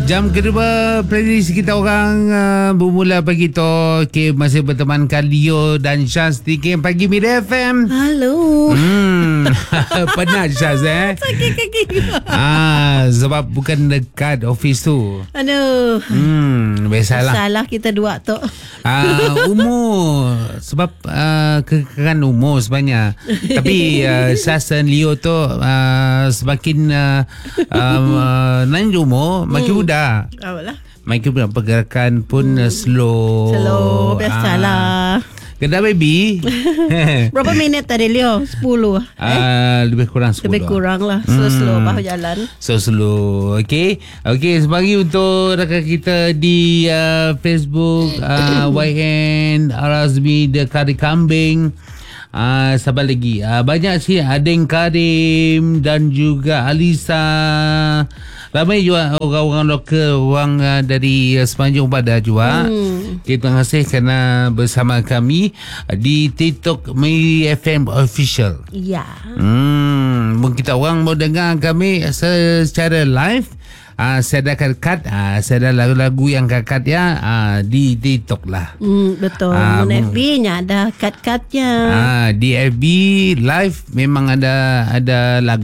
Jam kedua prediksi kita orang bermula pagi tu. Okay, masih bertemankan Leo dan Syaz di Game Pagi Mira FM. Halo. Penat Syaz Sakit kaki. Sebab bukan dekat office tu. Aduh. Biasalah. Salah kita dua tu. Umur. Sebab kekekalan umur sebenarnya. Tapi Syaz dan Leo tu semakin naik umur makin mudah. Apalah. Makin pergerakan pun slow. Biasalah. Kedai baby. Berapa minit tadi Leo? 10. Lebih kurang 10. Lebih kurang lah. Slow bahu jalan. So slow. Okay, sebagi untuk rakan kita di Facebook, YN Arazmi The Kari Kambing. Sabar lagi. Banyak sih, Adeng Karim dan juga Alisa. Ramai juga orang-orang lokal, orang dari sepanjang badan juga. Terima kasih kerana bersama kami di TikTok Mira FM Official. Ya. Mungkin kita orang mau dengar kami secara live. Saya ada cut, saya ada lagu-lagu yang cut ya di TikTok lah. Betul. FB-nya ada cut-cutnya. Di FB live memang ada lagu.